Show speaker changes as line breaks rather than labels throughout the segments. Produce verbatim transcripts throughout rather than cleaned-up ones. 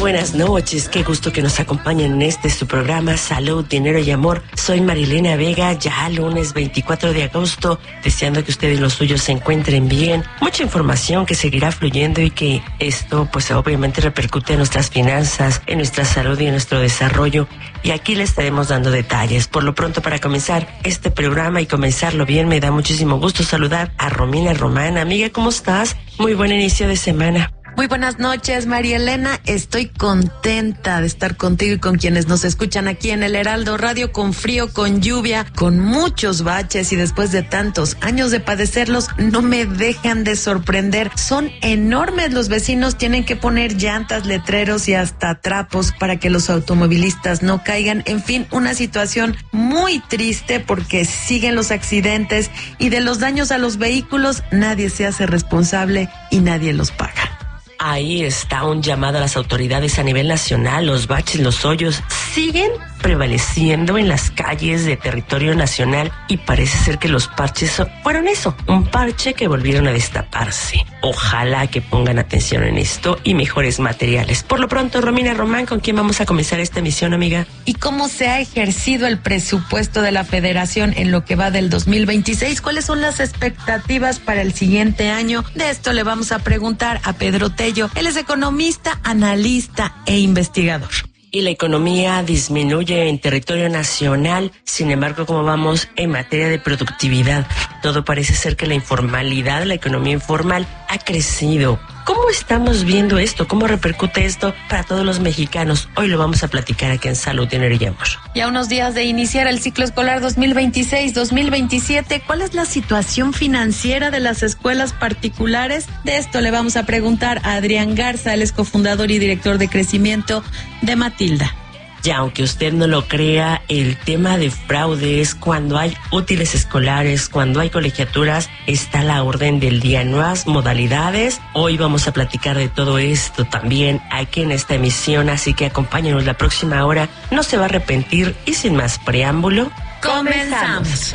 buenas noches, qué gusto que nos acompañen en este su programa Salud, Dinero y Amor. Soy Marilena Vega, ya lunes veinticuatro de agosto, deseando que ustedes y los suyos se encuentren bien. Mucha información que seguirá fluyendo y que esto pues obviamente repercute en nuestras finanzas, en nuestra salud y en nuestro desarrollo. Y aquí les estaremos dando detalles. Por lo pronto, para comenzar este programa y comenzarlo bien, me da muchísimo gusto saludar a Romina Román. Amiga, ¿cómo estás? Muy buen inicio de semana.
Muy buenas noches, María Elena. Estoy contenta de estar contigo y con quienes nos escuchan aquí en el Heraldo Radio, con frío, con lluvia, con muchos baches, y después de tantos años de padecerlos, no me dejan de sorprender. Son enormes. Los vecinos tienen que poner llantas, letreros y hasta trapos para que los automovilistas no caigan. En fin, una situación muy triste porque siguen los accidentes y de los daños a los vehículos nadie se hace responsable y nadie los paga.
Ahí está un llamado a las autoridades a nivel nacional. Los baches, los hoyos siguen prevaleciendo en las calles de territorio nacional y parece ser que los parches fueron eso, un parche que volvieron a destaparse. Ojalá que pongan atención en esto y mejores materiales. Por lo pronto, Romina Román, ¿con quién vamos a comenzar esta emisión, amiga?
¿Y cómo se ha ejercido el presupuesto de la Federación en lo que va del dos mil veintiséis? ¿Cuáles son las expectativas para el siguiente año? De esto le vamos a preguntar a Pedro Tello. Él es economista, analista e investigador.
Y la economía disminuye en territorio nacional. Sin embargo, ¿cómo vamos en materia de productividad? Todo parece ser que la informalidad, la economía informal, ha crecido. ¿Cómo estamos viendo esto? ¿Cómo repercute esto para todos los mexicanos? Hoy lo vamos a platicar aquí en Salud, Dinero y Amor.
Y a unos días de iniciar el ciclo escolar dos mil veintiséis dos mil veintisiete, ¿cuál es la situación financiera de las escuelas particulares? De esto le vamos a preguntar a Adrián Garza, él es cofundador y director de crecimiento de Matilda.
Ya, aunque usted no lo crea, el tema de fraude es cuando hay útiles escolares, cuando hay colegiaturas, está a la orden del día. Nuevas modalidades. Hoy vamos a platicar de todo esto también aquí en esta emisión, así que acompáñenos la próxima hora. No se va a arrepentir y sin más preámbulo,
comenzamos.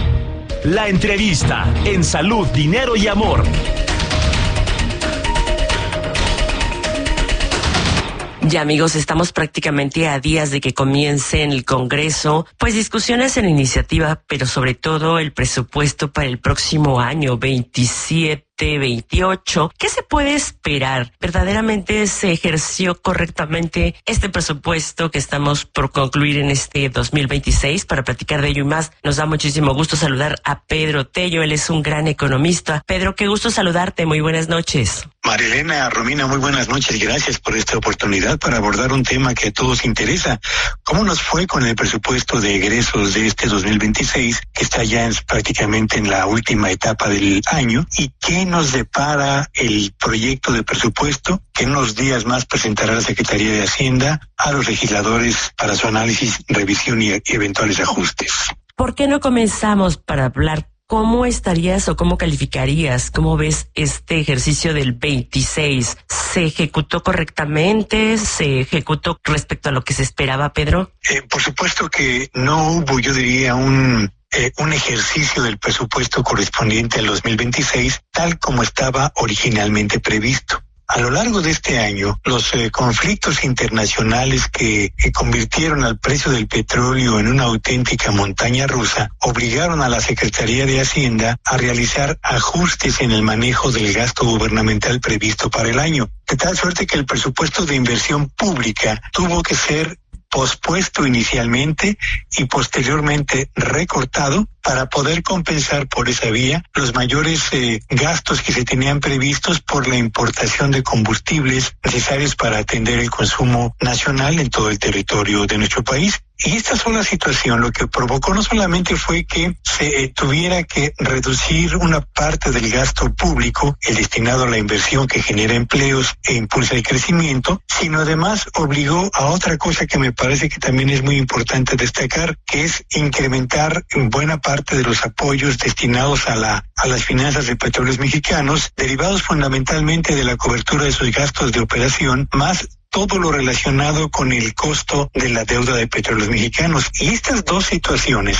La entrevista en Salud, Dinero y Amor.
Ya, amigos, estamos prácticamente a días de que comience en el Congreso, pues discusiones en iniciativa, pero sobre todo el presupuesto para el próximo año veintisiete veintiocho. ¿Qué se puede esperar? ¿Verdaderamente se ejerció correctamente este presupuesto que estamos por concluir en este dos mil veintiséis? Para platicar de ello y más, nos da muchísimo gusto saludar a Pedro Tello. Él es un gran economista. Pedro, qué gusto saludarte. Muy buenas noches.
Marilena, Romina, muy buenas noches. Gracias por esta oportunidad para abordar un tema que a todos interesa. ¿Cómo nos fue con el presupuesto de egresos de este dos mil veintiséis, que está ya en, prácticamente en la última etapa del año? ¿Y qué nos depara el proyecto de presupuesto que en unos días más presentará la Secretaría de Hacienda a los legisladores para su análisis, revisión y eventuales ajustes?
¿Por qué no comenzamos para hablar? ¿Cómo estarías o cómo calificarías? ¿Cómo ves este ejercicio del veintiséis? ¿Se ejecutó correctamente? ¿Se ejecutó respecto a lo que se esperaba, Pedro?
Eh, por supuesto que no hubo, yo diría, un... Eh, un ejercicio del presupuesto correspondiente al dos mil veintiséis tal como estaba originalmente previsto. A lo largo de este año, los eh, conflictos internacionales que, que convirtieron al precio del petróleo en una auténtica montaña rusa obligaron a la Secretaría de Hacienda a realizar ajustes en el manejo del gasto gubernamental previsto para el año, de tal suerte que el presupuesto de inversión pública tuvo que ser pospuesto inicialmente y posteriormente recortado para poder compensar por esa vía los mayores eh, gastos que se tenían previstos por la importación de combustibles necesarios para atender el consumo nacional en todo el territorio de nuestro país. Y esta sola situación lo que provocó no solamente fue que se eh, tuviera que reducir una parte del gasto público, el destinado a la inversión que genera empleos e impulsa el crecimiento, sino además obligó a otra cosa que me parece que también es muy importante destacar, que es incrementar en buena parte de los apoyos destinados a la a las finanzas de Petróleos Mexicanos, derivados fundamentalmente de la cobertura de sus gastos de operación, más todo lo relacionado con el costo de la deuda de Petróleos Mexicanos. Y estas dos situaciones,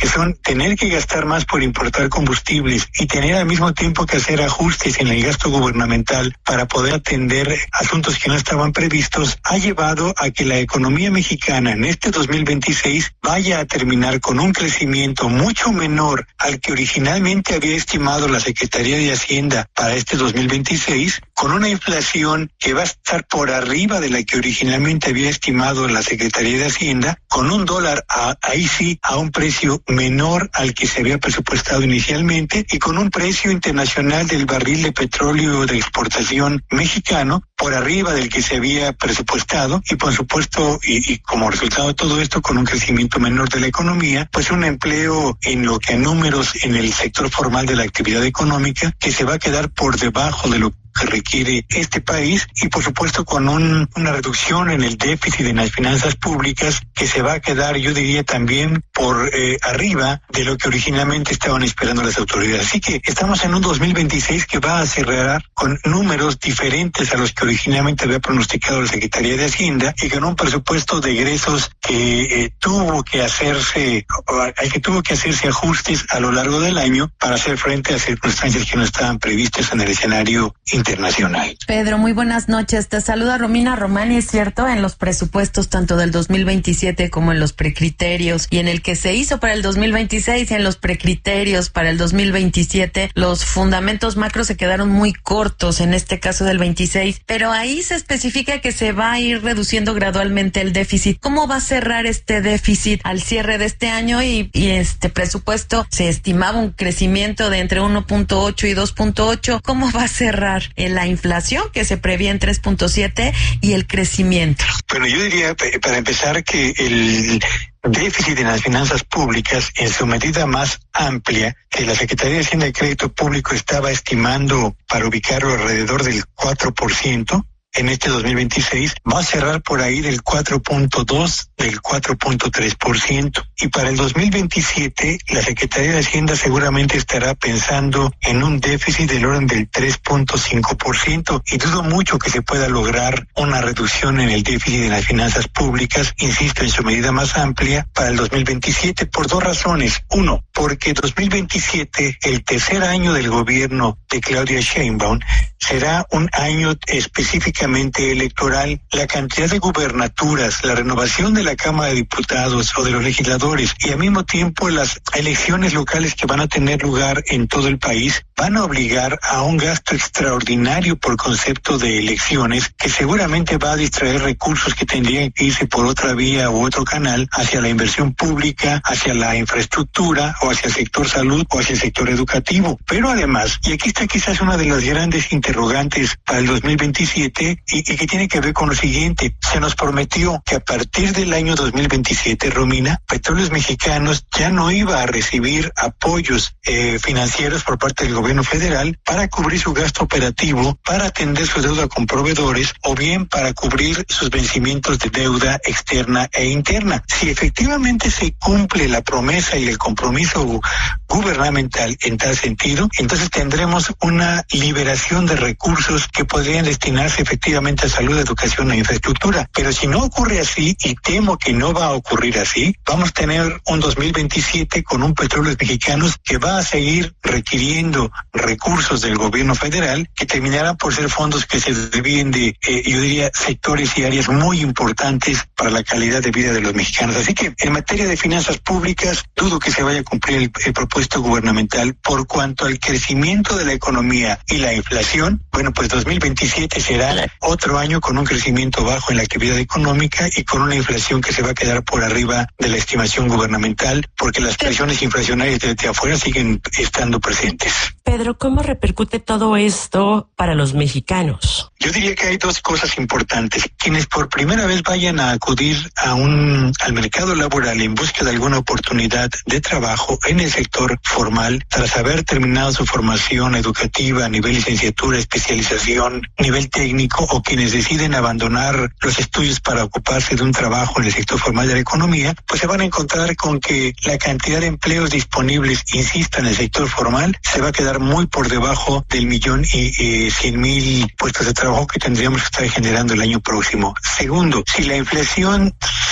que son tener que gastar más por importar combustibles y tener al mismo tiempo que hacer ajustes en el gasto gubernamental para poder atender asuntos que no estaban previstos, ha llevado a que la economía mexicana en este dos mil veintiséis vaya a terminar con un crecimiento mucho menor al que originalmente había estimado la Secretaría de Hacienda para este dos mil veintiséis, con una inflación que va a estar por arriba de la que originalmente había estimado la Secretaría de Hacienda, con un dólar a, ahí sí a un precio menor al que se había presupuestado inicialmente y con un precio internacional del barril de petróleo de exportación mexicano por arriba del que se había presupuestado y por supuesto y, y como resultado de todo esto con un crecimiento menor de la economía, pues un empleo en lo que a números en el sector formal de la actividad económica que se va a quedar por debajo de lo que requiere este país y por supuesto con un, una reducción en el déficit en las finanzas públicas que se va a quedar, yo diría, también por eh, arriba de lo que originalmente estaban esperando las autoridades. Así que estamos en un dos mil veintiséis que va a cerrar con números diferentes a los que originalmente había pronosticado la Secretaría de Hacienda y con un presupuesto de egresos que eh, tuvo que hacerse, al que tuvo que hacerse ajustes a lo largo del año para hacer frente a circunstancias que no estaban previstas en el escenario internacional.
Pedro, muy buenas noches. Te saluda Romina Romani. Es cierto, en los presupuestos tanto del dos mil veintisiete como en los precriterios y en el que se hizo para el dos mil veintiséis y en los precriterios para el dos mil veintisiete, los fundamentos macro se quedaron muy cortos en este caso del veintiséis, pero ahí se especifica que se va a ir reduciendo gradualmente el déficit. ¿Cómo va a cerrar este déficit al cierre de este año? Y, y este presupuesto se estimaba un crecimiento de entre uno punto ocho y dos punto ocho. ¿Cómo va a cerrar en la inflación que se prevía en tres punto siete y el crecimiento?
Bueno, yo diría para empezar que el déficit en las finanzas públicas en su medida más amplia, que la Secretaría de Hacienda y Crédito Público estaba estimando para ubicarlo alrededor del cuatro por ciento, en este dos mil veintiséis va a cerrar por ahí del cuatro punto dos, del cuatro punto tres por ciento. Y para el dos mil veintisiete, la Secretaría de Hacienda seguramente estará pensando en un déficit del orden del tres punto cinco por ciento. Y dudo mucho que se pueda lograr una reducción en el déficit de las finanzas públicas, insisto, en su medida más amplia, para el dos mil veintisiete, por dos razones. Uno, porque dos mil veintisiete, el tercer año del gobierno de Claudia Sheinbaum, será un año específicamente electoral. La cantidad de gubernaturas, la renovación de la Cámara de Diputados o de los legisladores y al mismo tiempo las elecciones locales que van a tener lugar en todo el país van a obligar a un gasto extraordinario por concepto de elecciones que seguramente va a distraer recursos que tendrían que irse por otra vía u otro canal hacia la inversión pública, hacia la infraestructura o hacia el sector salud o hacia el sector educativo. Pero además, y aquí está quizás una de las grandes interrogantes para el dos mil veintisiete y, y que tiene que ver con lo siguiente, se nos prometió que a partir del año dos mil veintisiete, Romina, Petróleos Mexicanos ya no iba a recibir apoyos eh, financieros por parte del gobierno federal para cubrir su gasto operativo, para atender su deuda con proveedores o bien para cubrir sus vencimientos de deuda externa e interna. Si efectivamente se cumple la promesa y el compromiso gu- gubernamental en tal sentido, entonces tendremos una liberación de recursos que podrían destinarse efectivamente a salud, educación e infraestructura. Pero si no ocurre así, y temo que no va a ocurrir así, vamos a tener un dos mil veintisiete con un Petróleos Mexicanos que va a seguir requiriendo recursos del gobierno federal que terminarán por ser fondos que se desvíen de, eh, yo diría, sectores y áreas muy importantes para la calidad de vida de los mexicanos. Así que en materia de finanzas públicas, dudo que se vaya a cumplir el, el propósito gubernamental. Por cuanto al crecimiento de la economía y la inflación, bueno, pues dos mil veintisiete será otro año con un crecimiento bajo en la actividad económica y con una inflación que se va a quedar por arriba de la estimación gubernamental, porque las presiones inflacionarias desde afuera siguen estando presentes.
Pedro, ¿cómo repercute todo esto para los mexicanos?
Yo diría que hay dos cosas importantes. Quienes por primera vez vayan a acudir a un al mercado laboral en busca de alguna oportunidad de trabajo en el sector formal, tras haber terminado su formación educativa a nivel licenciatura, especialización, nivel técnico, o quienes deciden abandonar los estudios para ocuparse de un trabajo en el sector formal de la economía, pues se van a encontrar con que la cantidad de empleos disponibles, insisto, en el sector formal, se va a quedar muy por debajo del millón y eh, cien mil puestos de trabajo que tendríamos que estar generando el año próximo. Segundo, si la inflación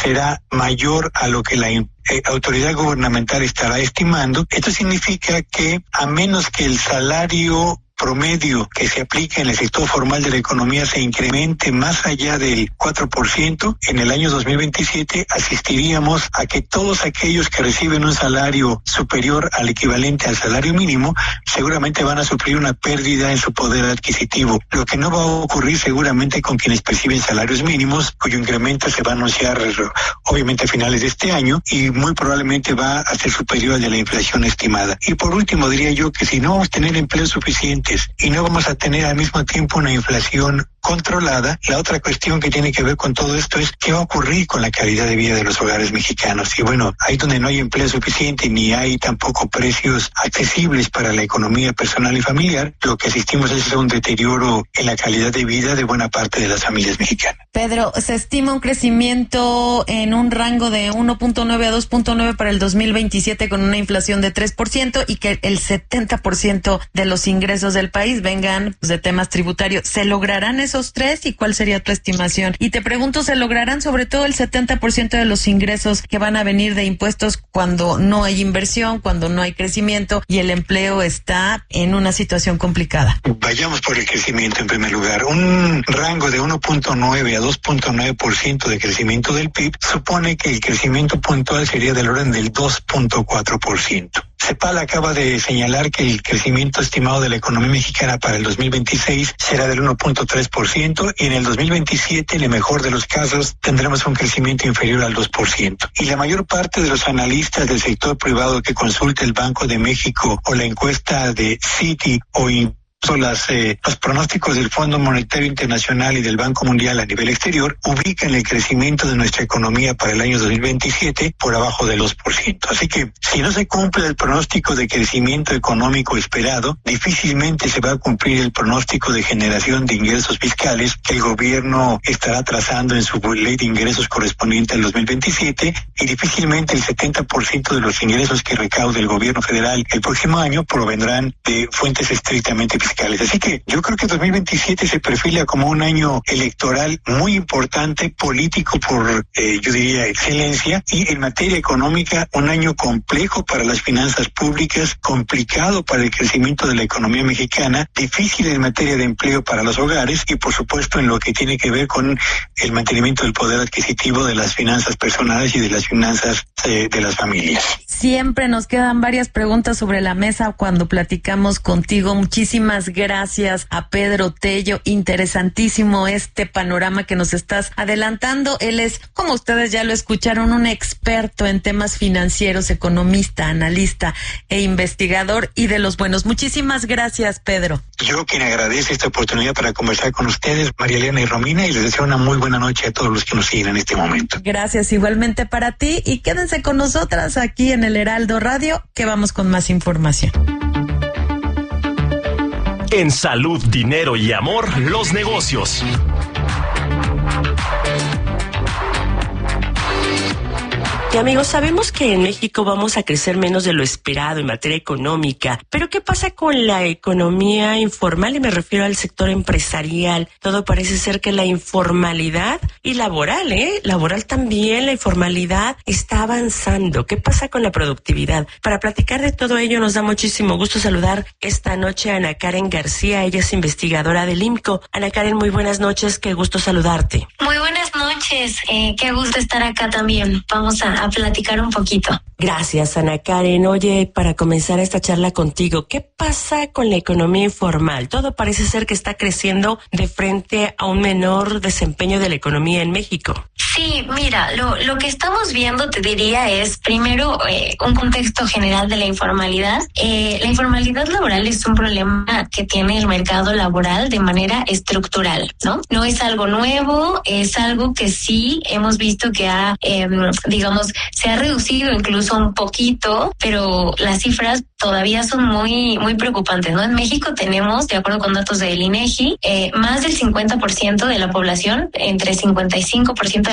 será mayor a lo que la eh, autoridad gubernamental estará estimando. Esto significa que a menos que el salario promedio que se aplica en el sector formal de la economía se incremente más allá del cuatro por ciento, en el año dos mil veintisiete asistiríamos a que todos aquellos que reciben un salario superior al equivalente al salario mínimo seguramente van a sufrir una pérdida en su poder adquisitivo, lo que no va a ocurrir seguramente con quienes perciben salarios mínimos, cuyo incremento se va a anunciar obviamente a finales de este año y muy probablemente va a ser superior al de la inflación estimada. Y por último diría yo que si no vamos a tener empleos suficientes y no vamos a tener al mismo tiempo una inflación controlada, la otra cuestión que tiene que ver con todo esto es qué va a ocurrir con la calidad de vida de los hogares mexicanos. Y bueno, ahí donde no hay empleo suficiente ni hay tampoco precios accesibles para la economía personal y familiar, lo que asistimos es a un deterioro en la calidad de vida de buena parte de las familias mexicanas.
Pedro, se estima un crecimiento en un rango de uno punto nueve a dos punto nueve para el dos mil veintisiete con una inflación de tres por ciento y que el setenta por ciento de los ingresos del país vengan pues, de temas tributarios. ¿Se lograrán esos tres y cuál sería tu estimación? Y te pregunto, ¿se lograrán sobre todo el setenta por ciento de los ingresos que van a venir de impuestos cuando no hay inversión, cuando no hay crecimiento y el empleo está en una situación complicada?
Vayamos por el crecimiento en primer lugar. Un rango de uno punto nueve a dos punto nueve por ciento de crecimiento del P I B supone que el crecimiento puntual sería del orden del dos punto cuatro por ciento. CEPAL acaba de señalar que el crecimiento estimado de la economía mexicana para el dos mil veintiséis será del uno punto tres por ciento y en el dos mil veintisiete, en el mejor de los casos, tendremos un crecimiento inferior al dos por ciento. Y la mayor parte de los analistas del sector privado que consulta el Banco de México o la encuesta de Citi o Las, eh, los pronósticos del Fondo Monetario Internacional y del Banco Mundial a nivel exterior ubican el crecimiento de nuestra economía para el año dos mil veintisiete por abajo del dos por ciento. Así que si no se cumple el pronóstico de crecimiento económico esperado, difícilmente se va a cumplir el pronóstico de generación de ingresos fiscales que el gobierno estará trazando en su ley de ingresos correspondiente al dos mil veintisiete y difícilmente el setenta por ciento de los ingresos que recaude el gobierno federal el próximo año provendrán de fuentes estrictamente fiscales. Así que yo creo que dos mil veintisiete se perfila como un año electoral muy importante, político por, eh, yo diría, excelencia, y en materia económica un año complejo para las finanzas públicas, complicado para el crecimiento de la economía mexicana, difícil en materia de empleo para los hogares y por supuesto en lo que tiene que ver con el mantenimiento del poder adquisitivo de las finanzas personales y de las finanzas eh, de las familias.
Siempre nos quedan varias preguntas sobre la mesa cuando platicamos contigo. Muchísimas gracias a Pedro Tello. Interesantísimo este panorama que nos estás adelantando. Él es, como ustedes ya lo escucharon, un experto en temas financieros, economista, analista e investigador y de los buenos. Muchísimas gracias, Pedro.
Yo quien agradece esta oportunidad para conversar con ustedes, María Elena y Romina, y les deseo una muy buena noche a todos los que nos siguen en este momento.
Gracias igualmente para ti y quédense con nosotras aquí en el Heraldo Radio, que vamos con más información.
En Salud, Dinero y Amor, los negocios.
Y amigos, sabemos que en México vamos a crecer menos de lo esperado en materia económica, pero ¿qué pasa con la economía informal? Y me refiero al sector empresarial. Todo parece ser que la informalidad y laboral, ¿eh? Laboral también, la informalidad está avanzando. ¿Qué pasa con la productividad? Para platicar de todo ello nos da muchísimo gusto saludar esta noche a Ana Karen García. Ella es investigadora del I M C O. Ana Karen, muy buenas noches, qué gusto saludarte.
Muy buenas noches, eh, qué gusto estar acá también. Vamos a a platicar un poquito.
Gracias, Ana Karen. Oye, para comenzar esta charla contigo, ¿qué pasa con la economía informal? Todo parece ser que está creciendo de frente a un menor desempeño de la economía en México.
Sí, mira, lo, lo que estamos viendo, te diría, es primero eh, un contexto general de la informalidad. Eh, la informalidad laboral es un problema que tiene el mercado laboral de manera estructural, ¿no? No es algo nuevo, es algo que sí hemos visto que ha, eh, digamos, se ha reducido incluso un poquito, pero las cifras todavía son muy muy preocupantes, ¿no? En México tenemos, de acuerdo con datos del INEGI, eh, más del cincuenta por ciento de la población, entre cincuenta y cinco por ciento de la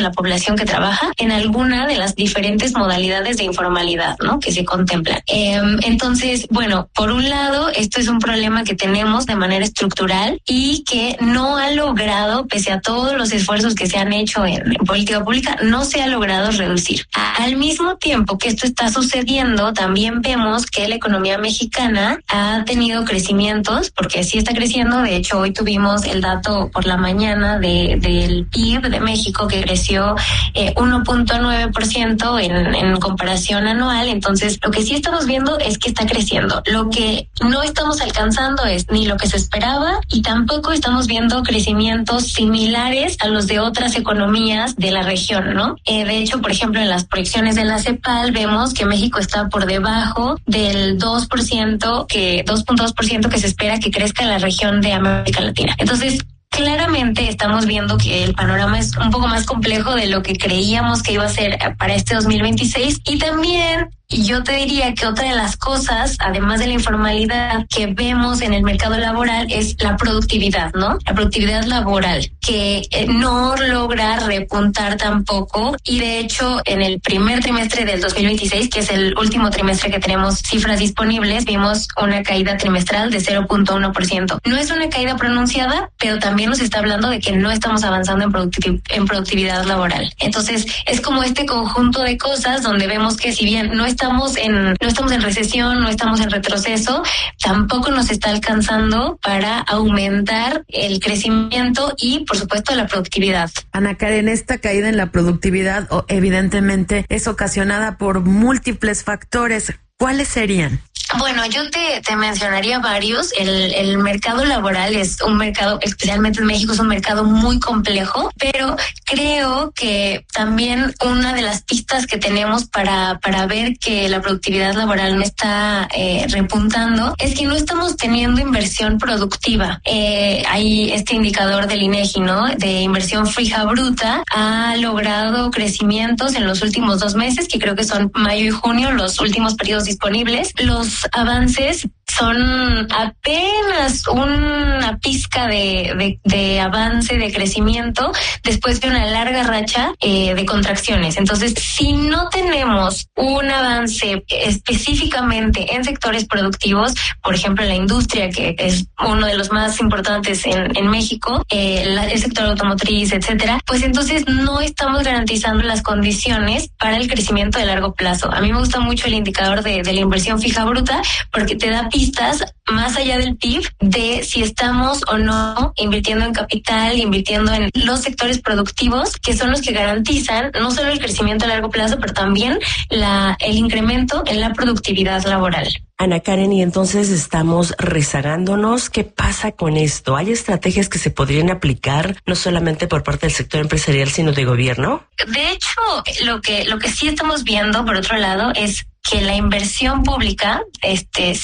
la población que trabaja en alguna de las diferentes modalidades de informalidad, ¿no?, que se contemplan. Eh, entonces, bueno, por un lado, esto es un problema que tenemos de manera estructural y que no ha logrado, pese a todos los esfuerzos que se han hecho en, en política pública, no se ha logrado reducir. Al mismo tiempo que esto está sucediendo, también vemos que la economía mexicana ha tenido crecimientos, porque sí está creciendo. De hecho, hoy tuvimos el dato por la mañana de, del P I B de México, que creció eh, uno punto nueve por ciento en, en comparación anual. Entonces, lo que sí estamos viendo es que está creciendo. Lo que no estamos alcanzando es ni lo que se esperaba y tampoco estamos viendo crecimientos similares a los de otras economías de la región, ¿no? Eh, de hecho, por ejemplo, en las proyecciones de la CEPAL vemos que México está por debajo del dos por ciento, que dos punto dos por ciento que se espera que crezca en la región de América Latina. Entonces, claramente estamos viendo que el panorama es un poco más complejo de lo que creíamos que iba a ser para este dos mil veintiséis. Y también yo te diría que otra de las cosas, además de la informalidad que vemos en el mercado laboral, es la productividad, ¿no? La productividad laboral, que eh, no logra repuntar tampoco. Y de hecho, en el primer trimestre del dos mil veintiséis, que es el último trimestre que tenemos cifras disponibles, vimos una caída trimestral de cero punto uno por ciento. No es una caída pronunciada, pero también nos está hablando de que no estamos avanzando en, productiv- en productividad laboral. Entonces, es como este conjunto de cosas donde vemos que si bien no estamos en, no estamos en recesión, no estamos en retroceso, tampoco nos está alcanzando para aumentar el crecimiento y, por supuesto, la productividad.
Ana Karen, esta caída en la productividad oh, evidentemente es ocasionada por múltiples factores. ¿Cuáles serían?
Bueno, yo te, te mencionaría varios. El, el mercado laboral es un mercado, especialmente en México, es un mercado muy complejo, pero creo que también una de las pistas que tenemos para, para ver que la productividad laboral no está eh, repuntando es que no estamos teniendo inversión productiva. Eh, hay este indicador del INEGI, ¿no?, de inversión fija bruta, ha logrado crecimientos en los últimos dos meses, que creo que son mayo y junio, los últimos periodos disponibles. Los avances son apenas una pizca de, de, de avance, de crecimiento, después de una larga racha eh, de contracciones. Entonces, si no tenemos un avance específicamente en sectores productivos, por ejemplo, la industria, que es uno de los más importantes en, en México, eh, la, el sector automotriz, etcétera, pues entonces no estamos garantizando las condiciones para el crecimiento de largo plazo. A mí me gusta mucho el indicador de, de la inversión fija bruta, porque te da pistas más allá del P I B de si estamos o no invirtiendo en capital, invirtiendo en los sectores productivos, que son los que garantizan no solo el crecimiento a largo plazo, pero también la, el incremento en la productividad laboral.
Ana Karen, y entonces estamos rezagándonos. ¿Qué pasa con esto? ¿Hay estrategias que se podrían aplicar no solamente por parte del sector empresarial, sino de gobierno?
De hecho, lo que, lo que sí estamos viendo, por otro lado, es que la inversión pública este